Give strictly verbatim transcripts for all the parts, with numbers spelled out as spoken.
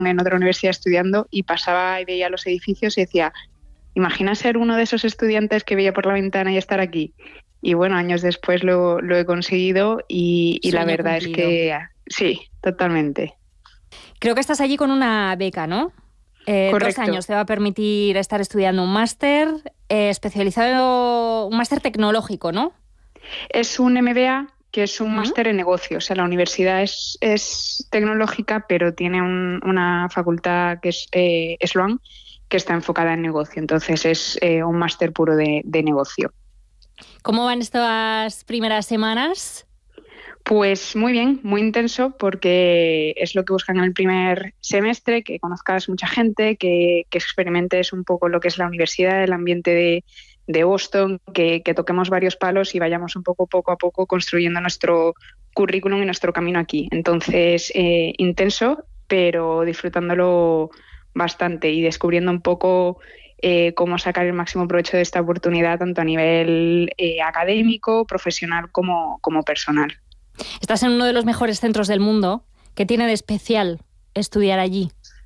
en otra universidad estudiando y pasaba y veía los edificios y decía, imagina ser uno de esos estudiantes que veía por la ventana y estar aquí. Y bueno, años después lo, lo he conseguido y, y la verdad cumplido. Es que sí, totalmente. Creo que estás allí con una beca, ¿no? Eh, dos años te va a permitir estar estudiando un máster eh, especializado, un máster tecnológico, ¿no? Es un M B A, que es un uh-huh. máster en negocios. O sea, la universidad es, es tecnológica, pero tiene un, una facultad que es eh, Sloan, que está enfocada en negocio. Entonces es eh, un máster puro de, de negocio. ¿Cómo van estas primeras semanas? Pues muy bien, muy intenso, porque es lo que buscan en el primer semestre, que conozcas mucha gente, que, que experimentes un poco lo que es la universidad, el ambiente de, de Boston, que, que toquemos varios palos y vayamos un poco poco a poco construyendo nuestro currículum y nuestro camino aquí. Entonces, eh, intenso, pero disfrutándolo bastante y descubriendo un poco eh, cómo sacar el máximo provecho de esta oportunidad, tanto a nivel eh, académico, profesional como, como personal. Estás en uno de los mejores centros del mundo. ¿Qué tiene de especial estudiar allí?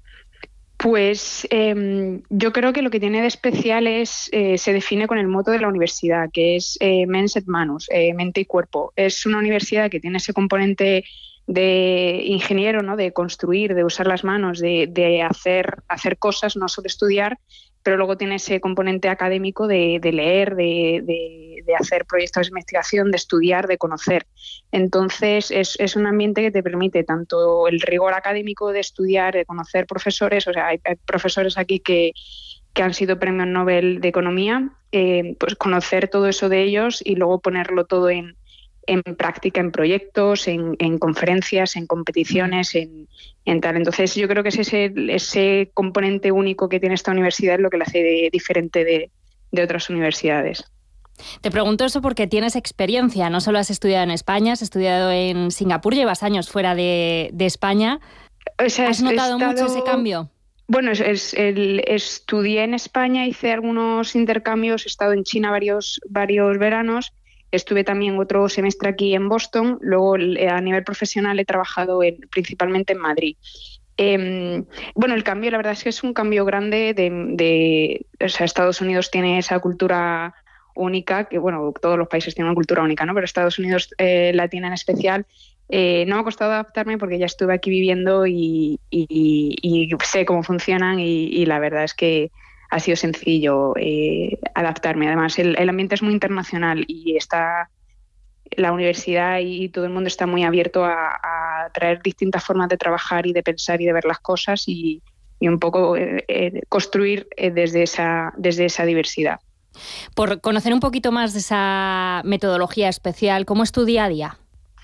Pues eh, yo creo que lo que tiene de especial es, eh, se define con el moto de la universidad, que es eh, mens et manus, eh, mente y cuerpo. Es una universidad que tiene ese componente de ingeniero, ¿no? De construir, de usar las manos, de, de hacer, hacer cosas, no solo estudiar, pero luego tiene ese componente académico de, de leer, de, de, de hacer proyectos de investigación, de estudiar, de conocer. Entonces es, es un ambiente que te permite tanto el rigor académico de estudiar, de conocer profesores, o sea, hay, hay profesores aquí que, que han sido premios Nobel de Economía, eh, pues conocer todo eso de ellos y luego ponerlo todo en en práctica, en proyectos, en, en conferencias, en competiciones, en, en tal. Entonces yo creo que es ese, ese componente único que tiene esta universidad es lo que la hace de, diferente de, de otras universidades. Te pregunto eso porque tienes experiencia, no solo has estudiado en España, has estudiado en Singapur, llevas años fuera de, de España. O sea, ¿has notado estado... mucho ese cambio? Bueno, es, es el, estudié en España, hice algunos intercambios, he estado en China varios, varios veranos. Estuve también otro semestre aquí en Boston, luego a nivel profesional he trabajado en, principalmente en Madrid. Eh, bueno, el cambio, la verdad es que es un cambio grande de, de, o sea, Estados Unidos tiene esa cultura única, que bueno, todos los países tienen una cultura única, ¿no? Pero Estados Unidos eh, la tiene en especial. Eh, no me ha costado adaptarme porque ya estuve aquí viviendo y, y, y sé cómo funcionan y, y la verdad es que ha sido sencillo eh, adaptarme. Además, el, el ambiente es muy internacional y está la universidad y todo el mundo está muy abierto a, a traer distintas formas de trabajar y de pensar y de ver las cosas y, y un poco eh, eh, construir eh, desde esa, desde esa diversidad. Por conocer un poquito más de esa metodología especial, ¿cómo es tu día a día?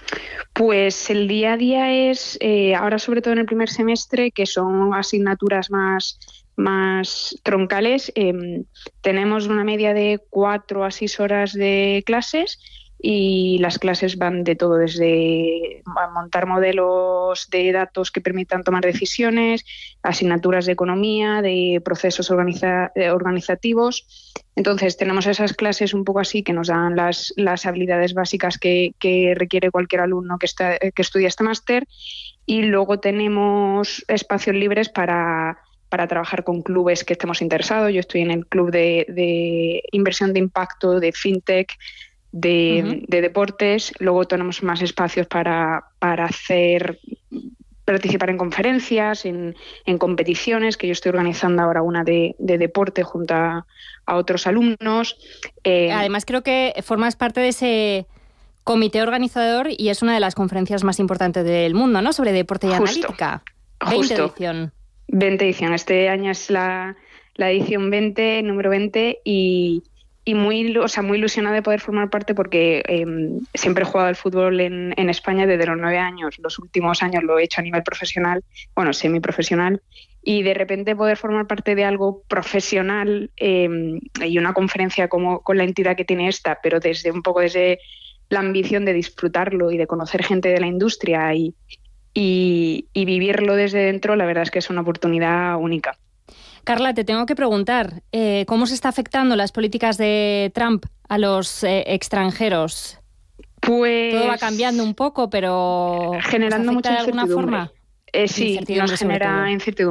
Pues el día a día es, eh, ahora sobre todo en el primer semestre, que son asignaturas más... más troncales, eh, tenemos una media de cuatro a seis horas de clases y las clases van de todo, desde montar modelos de datos que permitan tomar decisiones, asignaturas de economía, de procesos organiza- organizativos. Entonces tenemos esas clases un poco así que nos dan las, las habilidades básicas que, que requiere cualquier alumno que, está, que estudia este máster y luego tenemos espacios libres para para trabajar con clubes que estemos interesados. Yo estoy en el club de, de inversión de impacto, de fintech, de, uh-huh. de deportes. Luego tenemos más espacios para, para hacer, participar en conferencias, en, en competiciones, que yo estoy organizando ahora una de, de deporte junto a, a otros alumnos. Eh, Además, creo que formas parte de ese comité organizador y es una de las conferencias más importantes del mundo, ¿no? Sobre deporte y justo, analítica. Justo. veinte edición. veinte edición. Este año es la, la edición veinte, número veinte, y, y muy, o sea, muy ilusionada de poder formar parte porque eh, siempre he jugado al fútbol en, en España desde los nueve años. Los últimos años lo he hecho a nivel profesional, bueno, semiprofesional, y de repente poder formar parte de algo profesional eh, y una conferencia como con la entidad que tiene esta, pero desde un poco desde la ambición de disfrutarlo y de conocer gente de la industria y Y, y vivirlo desde dentro, la verdad es que es una oportunidad única. Carla, te tengo que preguntar, eh, ¿cómo se está afectando las políticas de Trump a los eh, extranjeros? Pues todo va cambiando un poco, pero generando mucha de alguna incertidumbre. forma. Eh, sí, nos genera incertidumbre.